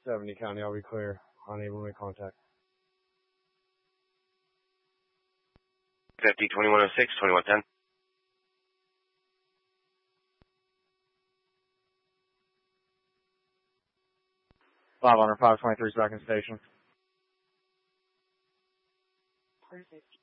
70 County, I'll be clear. Unable to make contact. 50, 2106, 2110. Five 523 second station.